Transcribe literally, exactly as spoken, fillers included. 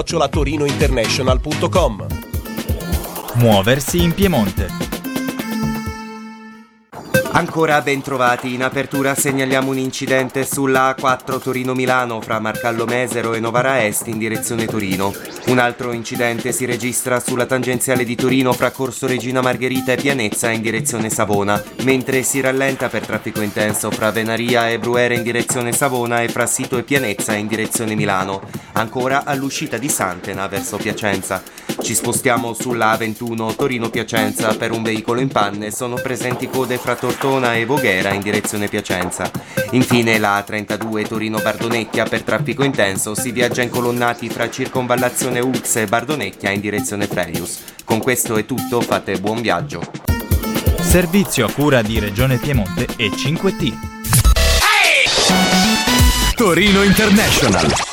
chiocciola torinointernational punto com. Muoversi in Piemonte. Ancora ben trovati, in apertura segnaliamo un incidente sulla A quattro Torino-Milano fra Marcallo Mesero e Novara Est in direzione Torino. Un altro incidente si registra sulla tangenziale di Torino fra Corso Regina Margherita e Pianezza in direzione Savona, mentre si rallenta per traffico intenso fra Venaria e Bruere in direzione Savona e fra Sito e Pianezza in direzione Milano. Ancora all'uscita di Santena verso Piacenza. Ci spostiamo sulla A ventuno Torino-Piacenza, per un veicolo in panne sono presenti code fra Tortona e Voghera in direzione Piacenza. Infine la A trentadue Torino-Bardonecchia, per traffico intenso si viaggia incolonnati fra Circonvallazione Ux e Bardonecchia in direzione Freius. Con questo è tutto, fate buon viaggio. Servizio a cura di Regione Piemonte e cinque T. Torino International.